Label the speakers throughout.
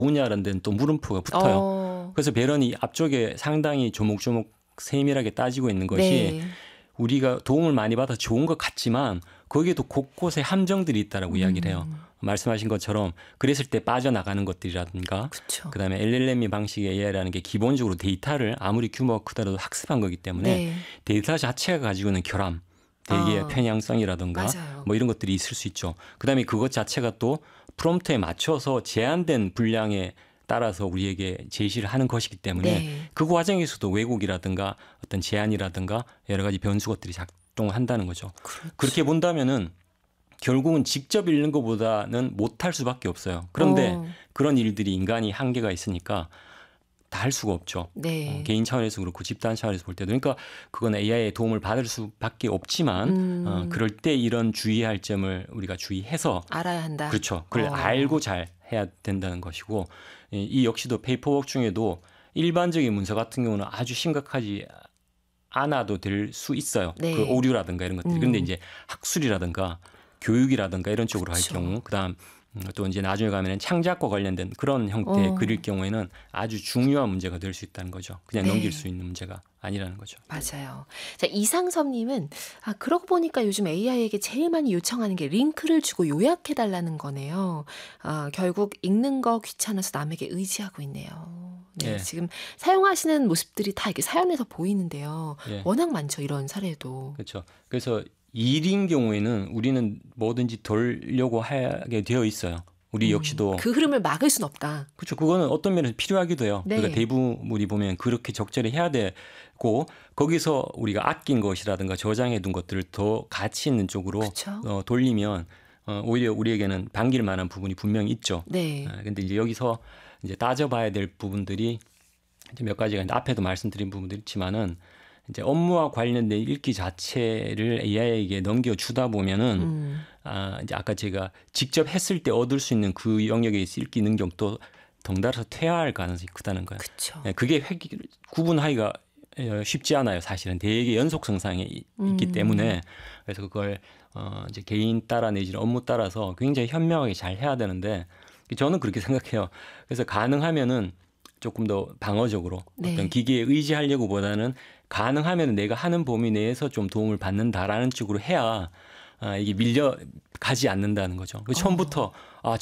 Speaker 1: 우냐라는 데는 또 물음표가 붙어요. 그래서 배런이 앞쪽에 상당히 조목조목 세밀하게 따지고 있는 것이
Speaker 2: 네.
Speaker 1: 우리가 도움을 많이 받아 좋은 것 같지만 거기에도 곳곳에 함정들이 있다라고 이야기를 해요. 말씀하신 것처럼 그랬을 때 빠져나가는 것들이라든가
Speaker 2: 그쵸.
Speaker 1: 그다음에 LLM 방식의 AI라는 게 기본적으로 데이터를 아무리 규모가 크더라도 학습한 거기 때문에
Speaker 2: 네.
Speaker 1: 데이터 자체가 가지고 있는 결함, 대개의 편향성이라든가
Speaker 2: 맞아요.
Speaker 1: 뭐 이런 것들이 있을 수 있죠. 그다음에 그것 자체가 또 프롬프트에 맞춰서 제한된 분량에 따라서 우리에게 제시를 하는 것이기 때문에
Speaker 2: 네.
Speaker 1: 그 과정에서도 왜곡이라든가 어떤 제한이라든가 여러 가지 변수 것들이 작동한다는 거죠.
Speaker 2: 그렇죠.
Speaker 1: 그렇게 본다면은 결국은 직접 읽는 것보다는 못할 수밖에 없어요. 그런데 그런 일들이 인간이 한계가 있으니까 다 할 수가 없죠.
Speaker 2: 네.
Speaker 1: 개인 차원에서 그렇고 집단 차원에서 볼 때도. 그러니까 그건 AI의 도움을 받을 수밖에 없지만 그럴 때 이런 주의할 점을 우리가 주의해서
Speaker 2: 알아야 한다.
Speaker 1: 그렇죠. 그걸 알고 잘 해야 된다는 것이고 이 역시도 페이퍼워크 중에도 일반적인 문서 같은 경우는 아주 심각하지 않아도 될 수 있어요.
Speaker 2: 네.
Speaker 1: 그 오류라든가 이런 것들이. 그런데 이제 학술이라든가 교육이라든가 이런 쪽으로
Speaker 2: 그쵸.
Speaker 1: 할 경우 그다음 또 이제 나중에 가면은 창작과 관련된 그런 형태의 글일 경우에는 아주 중요한 문제가 될 수 있다는 거죠. 그냥
Speaker 2: 네.
Speaker 1: 넘길 수 있는 문제가 아니라는 거죠.
Speaker 2: 맞아요. 자, 이상섭님은 그러고 보니까 요즘 AI에게 제일 많이 요청하는 게 링크를 주고 요약해달라는 거네요. 결국 읽는 거 귀찮아서 남에게 의지하고 있네요. 네,
Speaker 1: 예.
Speaker 2: 지금 사용하시는 모습들이 다 이렇게 사연에서 보이는데요.
Speaker 1: 예.
Speaker 2: 워낙 많죠, 이런 사례도.
Speaker 1: 그렇죠. 그래서 일인 경우에는 우리는 뭐든지 돌려고 하게 되어 있어요. 우리 역시도
Speaker 2: 그 흐름을 막을 순 없다.
Speaker 1: 그렇죠. 그거는 어떤 면에서 필요하기도 해요.
Speaker 2: 네.
Speaker 1: 그러니까 대부분이 보면 그렇게 적절히 해야 되고 거기서 우리가 아낀 것이라든가 저장해 둔 것들을 더 가치 있는 쪽으로
Speaker 2: 그쵸.
Speaker 1: 돌리면 오히려 우리에게는 반길 만한 부분이 분명히 있죠.
Speaker 2: 네.
Speaker 1: 근데 이제 여기서 이제 따져봐야 될 부분들이 이제 몇 가지가 있는데 앞에도 말씀드린 부분들이 있지만은 이제 업무와 관련된 읽기 자체를 AI에게 넘겨주다 보면은 이제 아까 제가 직접 했을 때 얻을 수 있는 그 영역의 읽기 능력도 덩달아서 퇴화할 가능성이 크다는 거예요.
Speaker 2: 그쵸.
Speaker 1: 그게 구분하기가 쉽지 않아요. 사실은 되게 연속 성상이 있기 때문에 그래서 그걸 이제 개인 따라 내지는 업무 따라서 굉장히 현명하게 잘 해야 되는데 저는 그렇게 생각해요. 그래서 가능하면은 조금 더 방어적으로
Speaker 2: 네.
Speaker 1: 어떤 기계에 의지하려고 보다는 가능하면 내가 하는 범위 내에서 좀 도움을 받는다라는 쪽으로 해야 이게 밀려가지 않는다는 거죠. 처음부터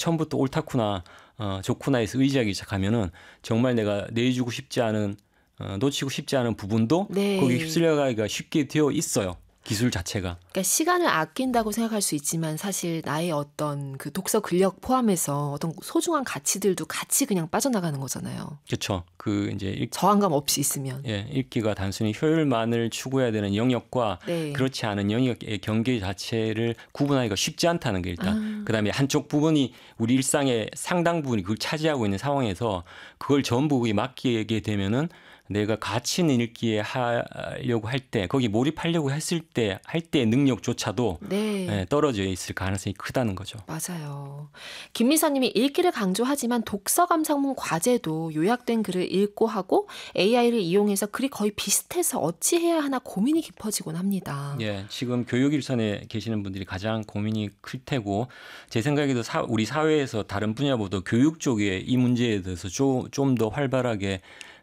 Speaker 1: 옳다구나 좋구나 해서 의지하기 시작하면은 정말 내가 내주고 싶지 않은 놓치고 싶지 않은 부분도
Speaker 2: 네.
Speaker 1: 거기 휩쓸려가기가 쉽게 되어 있어요. 기술 자체가.
Speaker 2: 그러니까 시간을 아낀다고 생각할 수 있지만 사실 나의 어떤 그 독서 근력 포함해서 어떤 소중한 가치들도 같이 그냥 빠져나가는 거잖아요.
Speaker 1: 그렇죠. 그 이제
Speaker 2: 저항감 없이 있으면.
Speaker 1: 읽기가 단순히 효율만을 추구해야 되는 영역과
Speaker 2: 네.
Speaker 1: 그렇지 않은 영역의 경계 자체를 구분하기가 쉽지 않다는 게 일단. 그다음에 한쪽 부분이 우리 일상의 상당 부분이 그걸 차지하고 있는 상황에서 그걸 전부 맡기게 되면은 내가 가치 있는 읽기에 하려고 할 때 거기 몰입하려고 했을 때 할 때의 능력조차도
Speaker 2: 네.
Speaker 1: 떨어져 있을 가능성이 크다는 거죠.
Speaker 2: 맞아요. 김미선님이 읽기를 강조하지만 독서 감상문 과제도 요약된 글을 읽고 하고 AI를 이용해서 글이 거의 비슷해서 어찌해야 하나 고민이 깊어지곤 합니다.
Speaker 1: 예, 지금 교육 일선에 계시는 분들이 가장 고민이 클 테고 제 생각에도 우리 사회에서 다른 분야보다 교육 쪽에 이 문제에 대해서 좀 더 활발하게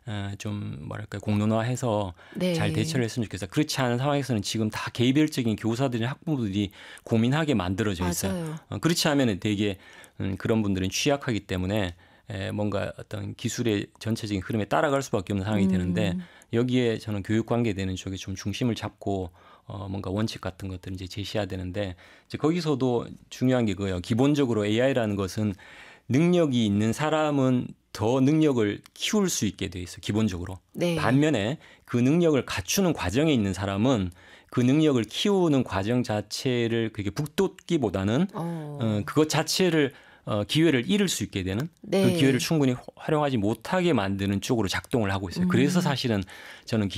Speaker 1: 좀 뭐랄까 공론화해서
Speaker 2: 네.
Speaker 1: 잘 대처를 했으면 좋겠어요. 그렇지 않은 상황에서는 지금 다 개별적인 교사들이나 학부모들이 고민하게 만들어져 있어요. 그렇지 않으면 되게 그런 분들은 취약하기 때문에 뭔가 어떤 기술의 전체적인 흐름에 따라갈 수밖에 없는 상황이 되는데 여기에 저는 교육 관계되는 쪽에 좀 중심을 잡고 뭔가 원칙 같은 것들을 이제 제시해야 되는데 이제 거기서도 중요한 게 그거예요. 기본적으로 AI라는 것은 능력이 있는 사람은 더 능력을 키울 수 있게 돼 있어 기본적으로.
Speaker 2: 네.
Speaker 1: 반면에 그 능력을 갖추는 과정에 있는 사람은 그 능력을 키우는 과정 자체를 그렇게 북돋기보다는 그것 자체를 기회를 잃을 수 있게 되는
Speaker 2: 네.
Speaker 1: 그 기회를 충분히 활용하지 못하게 만드는 쪽으로 작동을 하고 있어요. 그래서 사실은 저는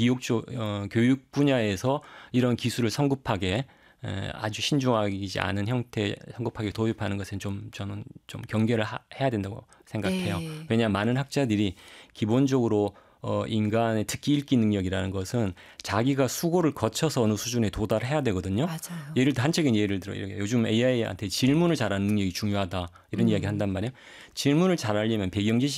Speaker 1: 교육 분야에서 이런 기술을 성급하게 아주 신중하지 않은 형태 성급하게 도입하는 것은 저는 좀 경계를 해야 된다고 생각해요.
Speaker 2: 네.
Speaker 1: 왜냐하면 많은 학자들이 기본적으로 인간의 특기 읽기 능력이라는 것은 자기가 수고를 거쳐서 어느 수준에 도달해야 되거든요.
Speaker 2: 맞아요.
Speaker 1: 단적인 예를 들어 요즘 AI한테 질문을 잘하는 능력이 중요하다 이런 이야기 한단 말이에요. 질문을 잘하려면 배경 지식